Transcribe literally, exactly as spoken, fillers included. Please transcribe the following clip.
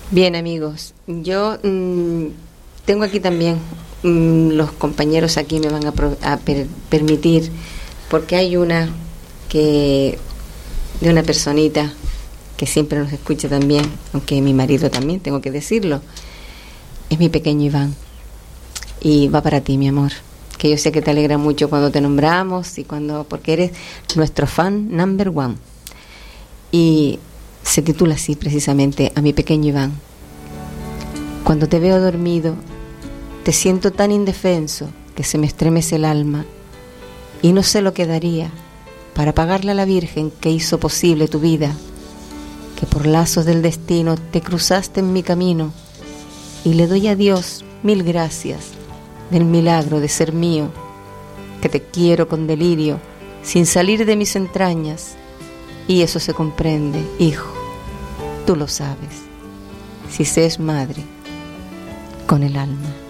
Bien, amigos, yo mmm, tengo aquí también, mmm, los compañeros aquí me van a, pro, a per, permitir, porque hay una que de una personita que siempre nos escucha también, aunque mi marido también, tengo que decirlo, es mi pequeño Iván, y va para ti, mi amor, que yo sé que te alegra mucho cuando te nombramos y cuando, porque eres nuestro fan number one. Y se titula así precisamente, a mi pequeño Iván. Cuando te veo dormido, te siento tan indefenso que se me estremece el alma y no sé lo que daría para pagarle a la Virgen que hizo posible tu vida, que por lazos del destino te cruzaste en mi camino, y le doy a Dios mil gracias del milagro de ser mío, que te quiero con delirio sin salir de mis entrañas, y eso se comprende, hijo, tú lo sabes, si se es madre con el alma.